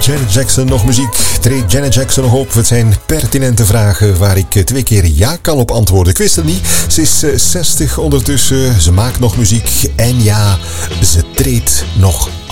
Janet Jackson nog muziek? Treedt Janet Jackson nog op? Het zijn pertinente vragen waar ik 2 keer ja kan op antwoorden. Ik wist het niet. Ze is 60 ondertussen. Ze maakt nog muziek. En ja, ze treedt nog